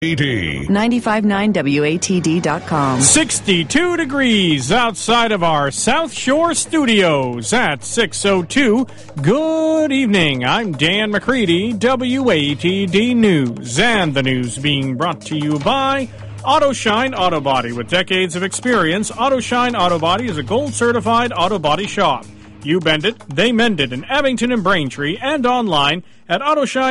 959WATD.com. 62 degrees outside of our South Shore studios at 6:02. Good evening. I'm Dan McCready, WATD News. And the news being brought to you by AutoShine Auto Body. With decades of experience, AutoShine Auto Body is a gold-certified auto body shop. You bend it, they mend it in Abington and Braintree, and online at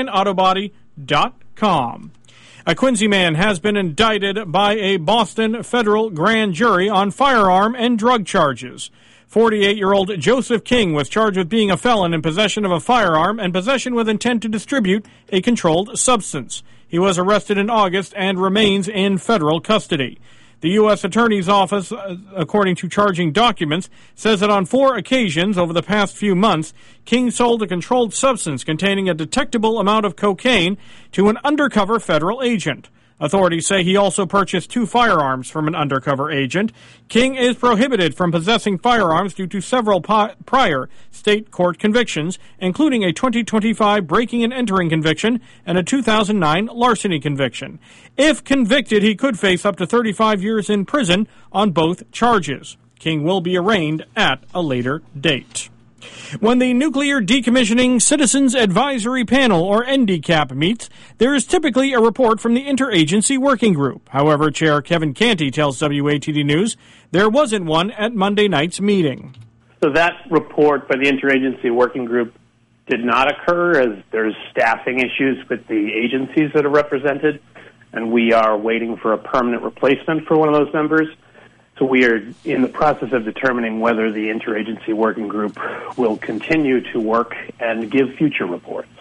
AutoShineAutoBody.com. A Quincy man has been indicted by a Boston federal grand jury on firearm and drug charges. 48-year-old Joseph King was charged with being a felon in possession of a firearm and possession with intent to distribute a controlled substance. He was arrested in August and remains in federal custody. The U.S. Attorney's Office, according to charging documents, says that on 4 occasions over the past few months, King sold a controlled substance containing a detectable amount of cocaine to an undercover federal agent. Authorities say he also purchased 2 firearms from an undercover agent. King is prohibited from possessing firearms due to several prior state court convictions, including a 2025 breaking and entering conviction and a 2009 larceny conviction. If convicted, he could face up to 35 years in prison on both charges. King will be arraigned at a later date. When the Nuclear Decommissioning Citizens Advisory Panel, or NDCAP, meets, there is typically a report from the Interagency Working Group. However, Chair Kevin Canty tells WATD News there wasn't one at Monday night's meeting. So that report by the Interagency Working Group did not occur, as there's staffing issues with the agencies that are represented, and we are waiting for a permanent replacement for one of those members. So we are in the process of determining whether the Interagency Working Group will continue to work and give future reports.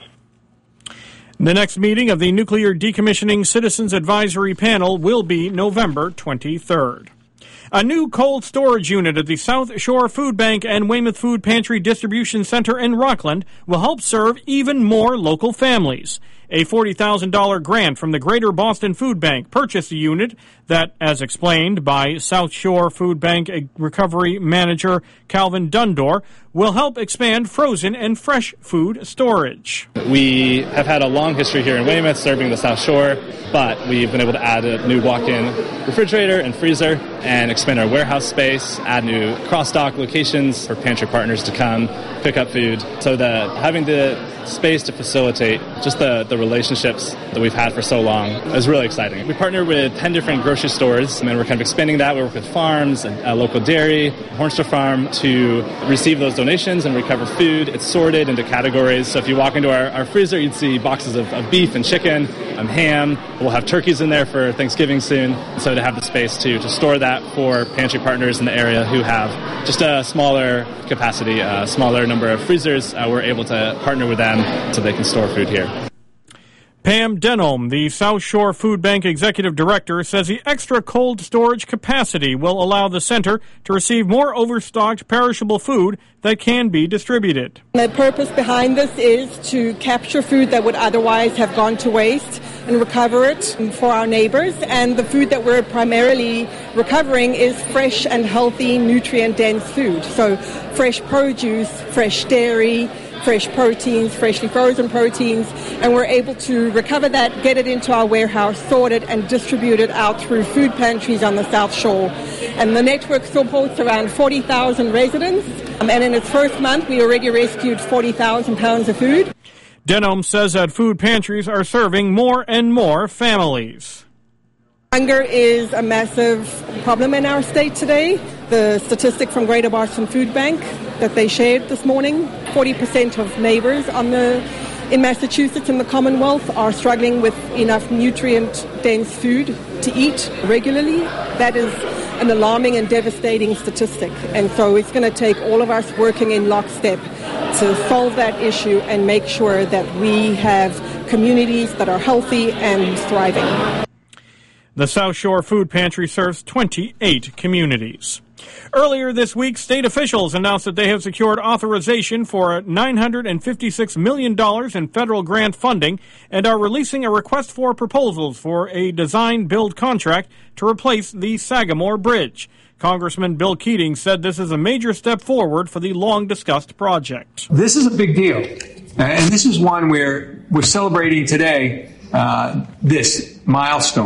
The next meeting of the Nuclear Decommissioning Citizens Advisory Panel will be November 23rd. A new cold storage unit at the South Shore Food Bank and Weymouth Food Pantry Distribution Center in Rockland will help serve even more local families. A $40,000 grant from the Greater Boston Food Bank purchased the unit that, as explained by South Shore Food Bank Recovery Manager Calvin Dundor, will help expand frozen and fresh food storage. We have had a long history here in Weymouth serving the South Shore, but we've been able to add a new walk-in refrigerator and freezer and expand our warehouse space, add new cross-dock locations for pantry partners to come pick up food. So having the space to facilitate just the relationships that we've had for so long is really exciting. We partner with 10 different grocery stores, and we're kind of expanding that. We work with farms and a local dairy, Hornstra Farm, to receive those donations and recover food. It's sorted into categories. So if you walk into our freezer, you'd see boxes of beef and chicken, ham. We'll have turkeys in there for Thanksgiving soon. So to have the space to store that for pantry partners in the area who have just a smaller capacity, a smaller number of freezers, we're able to partner with them so they can store food here. Pam Denholm, the South Shore Food Bank Executive Director, says the extra cold storage capacity will allow the center to receive more overstocked perishable food that can be distributed. The purpose behind this is to capture food that would otherwise have gone to waste and recover it for our neighbors. And the food that we're primarily recovering is fresh and healthy, nutrient-dense food. So fresh produce, fresh dairy, fresh proteins, freshly frozen proteins, and we're able to recover that, get it into our warehouse, sort it, and distribute it out through food pantries on the South Shore. And the network supports around 40,000 residents, and in its first month, we already rescued 40,000 pounds of food. Denholm says that food pantries are serving more and more families. Hunger is a massive problem in our state today. The statistic from Greater Boston Food Bank that they shared this morning, 40% of neighbors in Massachusetts and the Commonwealth are struggling with enough nutrient-dense food to eat regularly. That is an alarming and devastating statistic. And so it's going to take all of us working in lockstep to solve that issue and make sure that we have communities that are healthy and thriving. The South Shore Food Pantry serves 28 communities. Earlier this week, state officials announced that they have secured authorization for $956 million in federal grant funding and are releasing a request for proposals for a design-build contract to replace the Sagamore Bridge. Congressman Bill Keating said this is a major step forward for the long-discussed project. This is a big deal, and this is one where we're celebrating today this milestone.